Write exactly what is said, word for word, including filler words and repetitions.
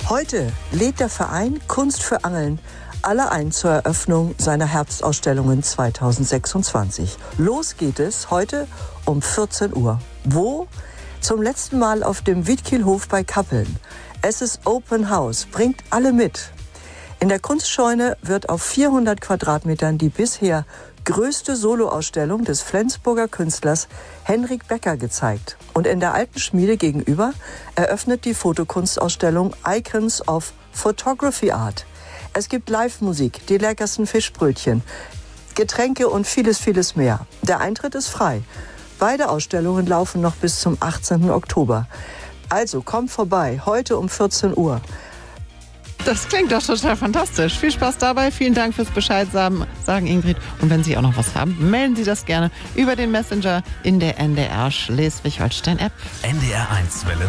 Heute lädt der Verein Kunst für Angeln alle ein zur Eröffnung seiner Herbstausstellungen zweitausendsechsundzwanzig. Los geht es heute um vierzehn Uhr. Wo? Zum letzten Mal auf dem Wiedkielhof bei Kappeln. Es ist Open House, bringt alle mit. In der Kunstscheune wird auf vierhundert Quadratmetern die bisher größte Soloausstellung des Flensburger Künstlers Henrik Becker gezeigt. Und in der Alten Schmiede gegenüber eröffnet die Fotokunstausstellung Icons of Photography Art. Es gibt Live-Musik, die leckersten Fischbrötchen, Getränke und vieles, vieles mehr. Der Eintritt ist frei. Beide Ausstellungen laufen noch bis zum achtzehnten Oktober. Also kommt vorbei, heute um vierzehn Uhr. Das klingt doch total fantastisch. Viel Spaß dabei. Vielen Dank fürs Bescheid sagen, sagen Ingrid. Und wenn Sie auch noch was haben, melden Sie das gerne über den Messenger in der N D R Schleswig-Holstein-App. N D R eins Welle